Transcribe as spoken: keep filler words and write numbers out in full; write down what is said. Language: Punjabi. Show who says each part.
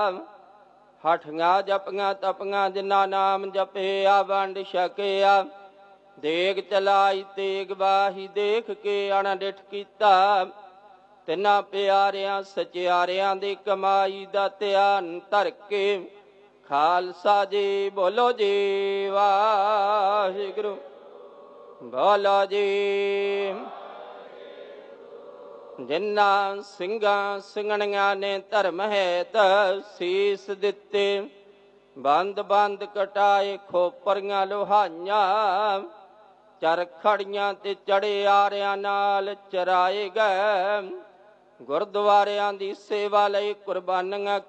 Speaker 1: ਹਠੀਆਂ ਜਪੀਆਂ ਤਪੀਆਂ ਜਿਨ੍ਹਾਂ ਨਾਮ ਜਪਿਆ ਵੰਡ ਛਕਿਆ। ਦੇਗ ਚਲਾਈ ਤੇਗ ਬਾਹੀ ਦੇਖ ਕੇ ਅਣਡਿਠ ਕੀਤਾ। ਤਿੰਨਾਂ ਪਿਆਰਿਆਂ ਸਚਿਆਰਿਆਂ ਦੀ ਕਮਾਈ ਦਾ ਧਿਆਨ ਧਰ ਕੇ। ਖਾਲਸਾ ਜੀ ਬੋਲੋ ਜੀ ਵਾਹਿਗੁਰੂ ਬੋਲੋ ਜੀ। ਜਿਨ੍ਹਾਂ ਸਿੰਘਾਂ ਸਿੰਘਣੀਆਂ ਨੇ ਧਰਮ ਹੈਤ ਸੀਸ ਦਿੱਤੇ। ਬੰਦ ਬੰਦ ਕਟਾਏ ਖੋਪਰੀਆਂ ਲੋਹਾਈਆਂ। ਚਰਖੜੀਆਂ ਤੇ ਚੜੇ ਆਰਿਆਂ ਨਾਲ ਚਰਾਏ ਗਏ। ਗੁਰਦੁਆਰਿਆਂ ਦੀ ਸੇਵਾ ਲਈ ਕੁਰਬਾਨੀਆਂ